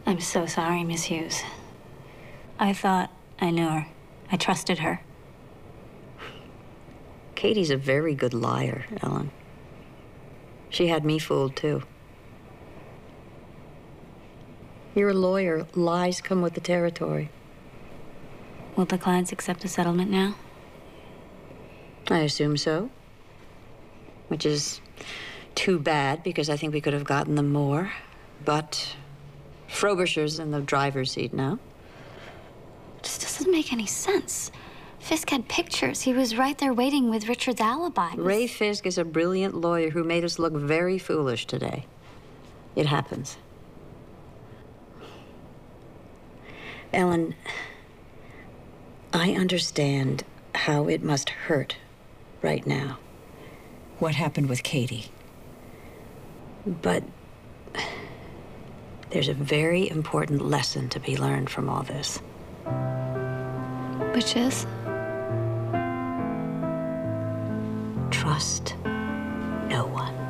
I'm so sorry, Miss Hughes. I thought I knew her. I trusted her. Katie's a very good liar, Ellen. She had me fooled, too. You're a lawyer. Lies come with the territory. Will the clients accept a settlement now? I assume so. Which is too bad, because I think we could have gotten them more. But Frobisher's in the driver's seat now. This doesn't make any sense. Fisk had pictures. He was right there waiting with Richard's alibi. Ray Fisk is a brilliant lawyer who made us look very foolish today. It happens. Ellen, I understand how it must hurt right now. What happened with Katie? But there's a very important lesson to be learned from all this. Which is? Trust no one.